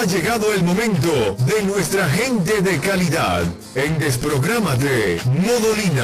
Ha llegado el momento de nuestra gente de calidad en Desprográmate Modolina.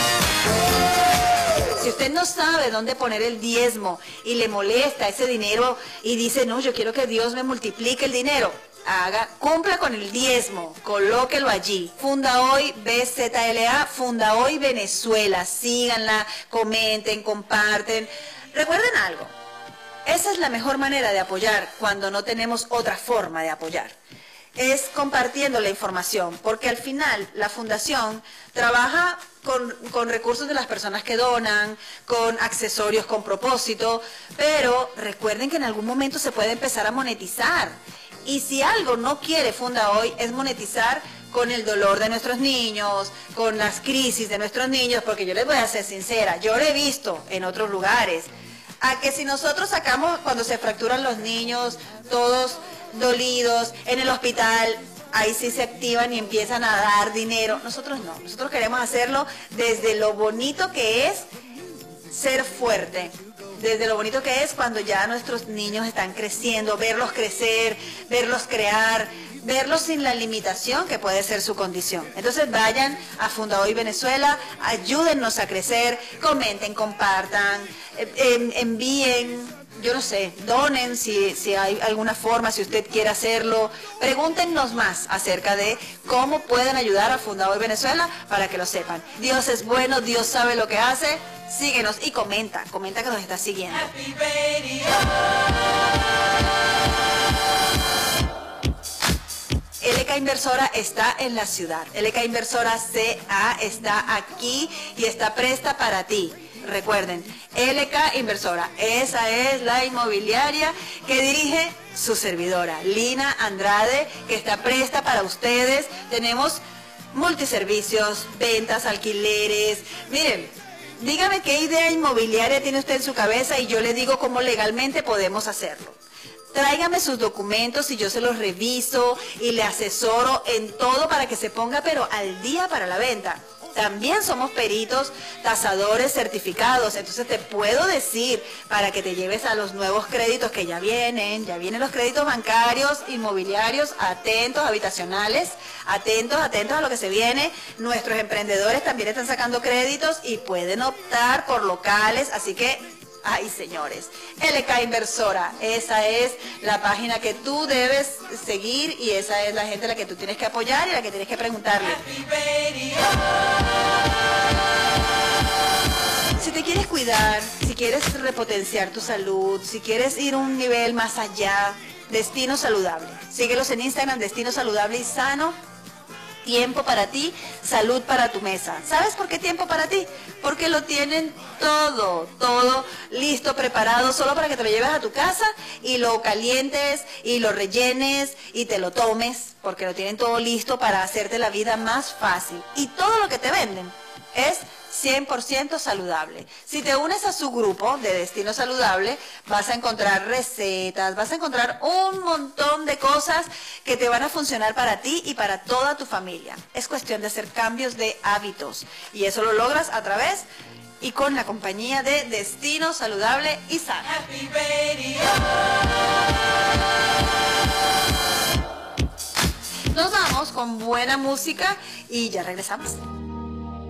Si usted no sabe dónde poner el diezmo y le molesta ese dinero y dice, no, yo quiero que Dios me multiplique el dinero, cumpla con el diezmo, colóquelo allí. Funda Hoy BZLA, Funda Hoy Venezuela. Síganla, comenten, comparten. Recuerden algo, esa es la mejor manera de apoyar cuando no tenemos otra forma de apoyar. Es compartiendo la información, porque al final la fundación trabaja con recursos de las personas que donan, con accesorios con propósito, pero recuerden que en algún momento se puede empezar a monetizar. Y si algo no quiere Funda Hoy es monetizar con el dolor de nuestros niños, con las crisis de nuestros niños, porque yo les voy a ser sincera, yo lo he visto en otros lugares, a que si nosotros sacamos cuando se fracturan los niños, todos dolidos, en el hospital, ahí sí se activan y empiezan a dar dinero. Nosotros no, nosotros queremos hacerlo desde lo bonito que es ser fuerte, desde lo bonito que es cuando ya nuestros niños están creciendo, verlos crecer, verlos crear, verlos sin la limitación que puede ser su condición. Entonces vayan a Funda Hoy Venezuela, ayúdennos a crecer, comenten, compartan, envíen, yo no sé, donen si hay alguna forma, si usted quiere hacerlo. Pregúntenos más acerca de cómo pueden ayudar a Funda Hoy Venezuela para que lo sepan. Dios es bueno, Dios sabe lo que hace. Síguenos y comenta que nos estás siguiendo. LK Inversora está en la ciudad. LK Inversora CA está aquí y está presta para ti. Recuerden, LK Inversora, esa es la inmobiliaria que dirige su servidora, Lina Andrade, que está presta para ustedes. Tenemos multiservicios, ventas, alquileres. Miren, dígame qué idea inmobiliaria tiene usted en su cabeza y yo le digo cómo legalmente podemos hacerlo. Tráigame sus documentos y yo se los reviso y le asesoro en todo para que se ponga pero al día para la venta. También somos peritos, tasadores certificados, entonces te puedo decir para que te lleves a los nuevos créditos que ya vienen los créditos bancarios, inmobiliarios, atentos, habitacionales, atentos a lo que se viene. Nuestros emprendedores también están sacando créditos y pueden optar por locales, así que ay, señores, LK Inversora, esa es la página que tú debes seguir y esa es la gente a la que tú tienes que apoyar y a la que tienes que preguntarle. Si te quieres cuidar, si quieres repotenciar tu salud, si quieres ir a un nivel más allá, Destino Saludable. Síguelos en Instagram, Destino Saludable y Sano. Tiempo para ti, salud para tu mesa. ¿Sabes por qué tiempo para ti? Porque lo tienen todo listo, preparado, solo para que te lo lleves a tu casa y lo calientes y lo rellenes y te lo tomes, porque lo tienen todo listo para hacerte la vida más fácil. Y todo lo que te venden es 100% saludable. Si te unes a su grupo de Destino Saludable, vas a encontrar recetas, vas a encontrar un montón de cosas que te van a funcionar para ti y para toda tu familia. Es cuestión de hacer cambios de hábitos y eso lo logras a través y con la compañía de Destino Saludable y Sano. Nos vamos con buena música y ya regresamos.